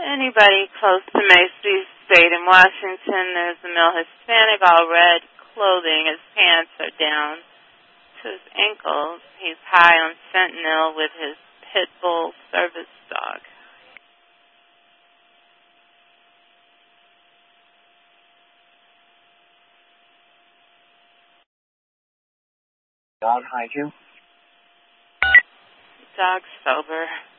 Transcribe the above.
Anybody close to Macy's State in Washington, there's a male Hispanic, all red clothing. His pants are down to his ankles. He's high on fentanyl with his pit bull service dog. Dog hide you? Dog's sober.